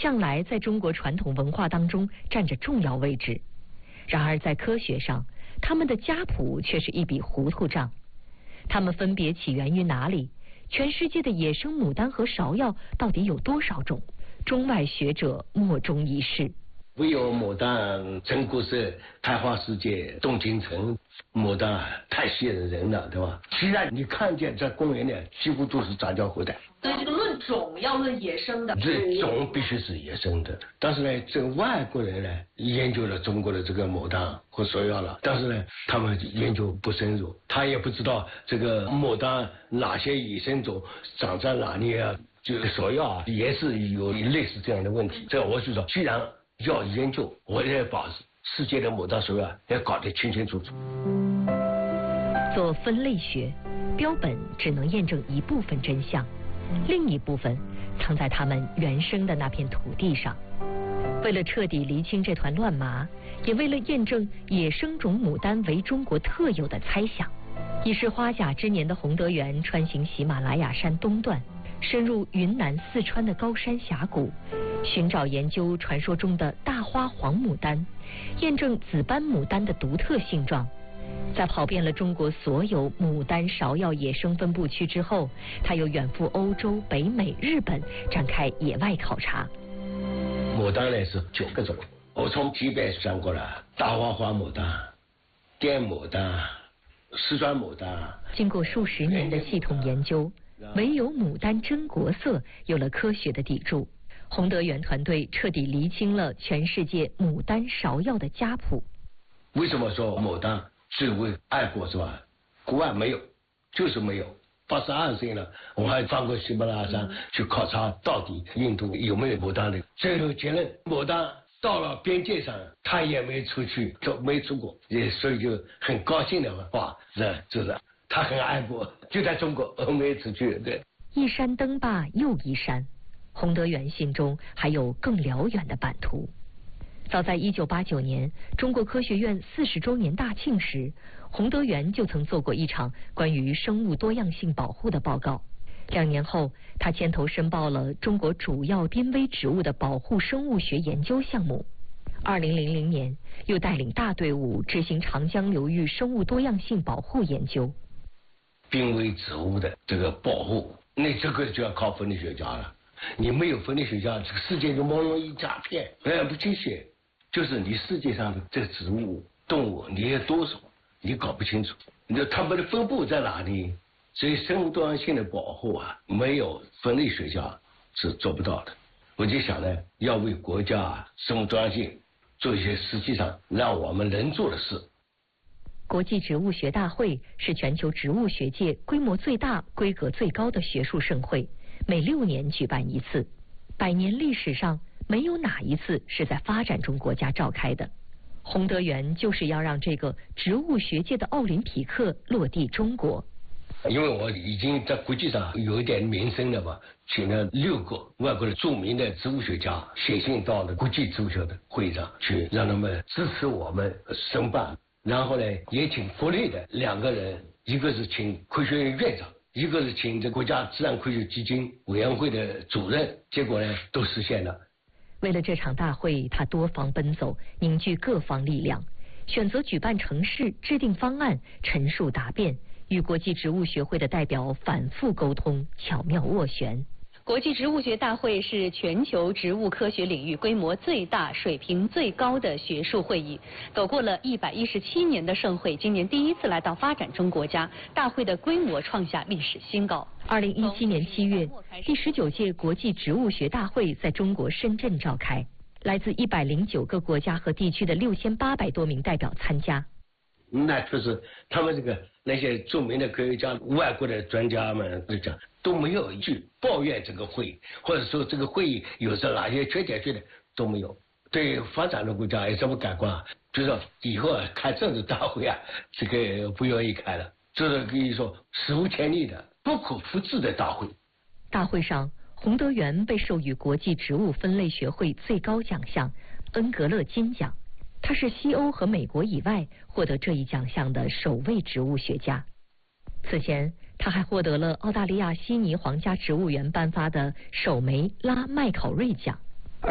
向来在中国传统文化当中占着重要位置。然而在科学上，它们的家谱却是一笔糊涂账。它们分别起源于哪里？全世界的野生牡丹和芍药到底有多少种？中外学者莫衷一是。 唯有牡丹真国色，开花世界动京城。牡丹太吸引人了，对吧？现在你看见在公园里几乎都是杂交后代。 所以这个论种要论野生的， 这种必须是野生的。但是呢，这个外国人呢研究了中国的这个牡丹和芍药了，但是呢，他们研究不深入，他也不知道这个牡丹哪些野生种长在哪里啊。这个芍药啊，也是有类似这样的问题。这我就说，既然要研究，我也把世界的牡丹芍药要搞得清清楚楚。 做分类学，标本只能验证一部分真相，另一部分藏在它们原生的那片土地上。为了彻底厘清这团乱麻，也为了验证野生种牡丹为中国特有的猜想，已是花甲之年的洪德元穿行喜马拉雅山东段，深入云南、四川的高山峡谷，寻找研究传说中的大花黄牡丹，验证紫斑牡丹的独特性状。在跑遍了中国所有牡丹、芍药野生分布区之后，他又远赴欧洲、北美、日本，展开野外考察。 牡丹呢是9个种，我从级别算过了：大花黄牡丹、滇牡丹、四川牡丹。 经过数十年的系统研究，唯有牡丹真国色有了科学的砥柱。洪德元团队彻底厘清了全世界牡丹、芍药的家谱。 为什么说牡丹最为爱国是吧？国外没有，就是没有。82岁了，我还翻过喜马拉雅山去考察到底印度有没有牡丹的。最后结论，牡丹到了边界上，他也没出去，就没出国，所以就很高兴的话，就是他很爱国，就在中国没出去。对， 一山登罢又一山，洪德元心中还有更辽远的版图。早在1989年，中国科学院40周年大庆时，洪德元就曾做过一场关于生物多样性保护的报告。2年后，他牵头申报了中国主要濒危植物的保护生物学研究项目。2000年，又带领大队伍执行长江流域生物多样性保护研究。 濒危植物的这个保护，那这个就要靠分类学家了。你没有分类学家，这个世界就朦胧一大片，不清晰。就是你世界上的这个植物、动物，你有多少，你搞不清楚。它们的分布在哪里？所以生物多样性的保护啊，没有分类学家是做不到的。我就想呢，要为国家生物多样性做一些实际上让我们能做的事。 国际植物学大会是全球植物学界规模最大、规格最高的学术盛会，每6年举办一次，100年历史上没有哪一次是在发展中国家召开的。洪德元就是要让这个植物学界的奥林匹克落地中国。 因为我已经在国际上有一点名声了嘛，请了6个外国的著名的植物学家写信到了国际植物学的会议上去，让他们支持我们申办。然后呢，也请国内的2个人，一个是请科学院院长，一个是请这国家自然科学基金委员会的主任，结果呢都实现了。 为了这场大会，他多方奔走，凝聚各方力量，选择举办城市，制定方案，陈述答辩，与国际植物学会的代表反复沟通，巧妙斡旋。 国际植物学大会是全球植物科学领域规模最大、水平最高的学术会议。走过了117年的盛会，今年第一次来到发展中国家，大会的规模创下历史新高。 2017年7月，第19届国际植物学大会在中国深圳召开，来自109个国家和地区的6800多名代表参加。 那就是他们那些著名的科学家、外国的专家们讲，都没有一句抱怨这个会议，或者说这个会议有着哪些缺点都没有。对发展中国家有什么改观？就是说以后开这种大会啊，这个不愿意开了，这是可以说史无前例的、不可复制的大会。 大会上，洪德元被授予国际植物分类学会最高奖项恩格勒金奖。他是西欧和美国以外获得这一奖项的首位植物学家。此前，他还获得了澳大利亚悉尼皇家植物园颁发的首枚拉麦考瑞奖。